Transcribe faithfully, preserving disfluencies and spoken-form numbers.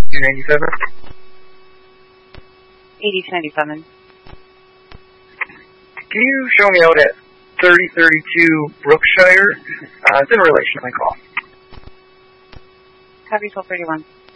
two ninety-seven. eighty to ninety-seven. Can you show me out at thirty thirty-two Brookshire? Uh, it's in relation to my call. Copy twelve thirty-one.